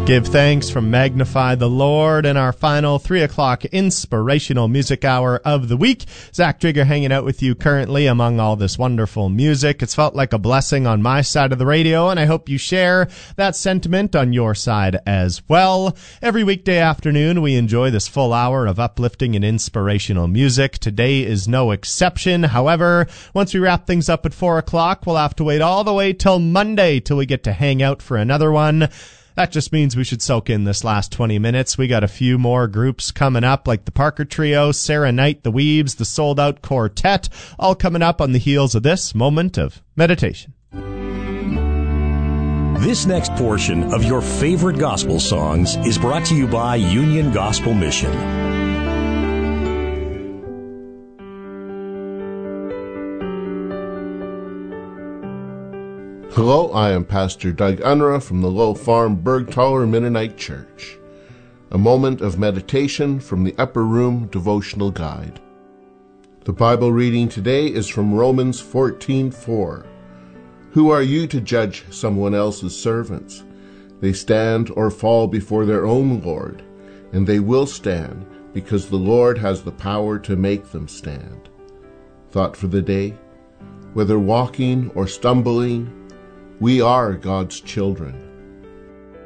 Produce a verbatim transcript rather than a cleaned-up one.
Give thanks from Magnify the Lord in our final three o'clock inspirational music hour of the week. Zach Drigger hanging out with you currently among all this wonderful music. It's felt like a blessing on my side of the radio, and I hope you share that sentiment on your side as well. Every weekday afternoon, we enjoy this full hour of uplifting and inspirational music. Today is no exception. However, once we wrap things up at four o'clock, we'll have to wait all the way till Monday till we get to hang out for another one. That just means we should soak in this last twenty minutes. We got a few more groups coming up, like the Parker Trio, Sarah Knight, the Weebs, the Sold Out Quartet, all coming up on the heels of this moment of meditation. This next portion of your favorite gospel songs is brought to you by Union Gospel Mission. Hello, I am Pastor Doug Unruh from the Low Farm Bergtaller Mennonite Church. A moment of meditation from the Upper Room Devotional Guide. The Bible reading today is from Romans fourteen four. Who are you to judge someone else's servants? They stand or fall before their own Lord, and they will stand because the Lord has the power to make them stand. Thought for the day: whether walking or stumbling, we are God's children.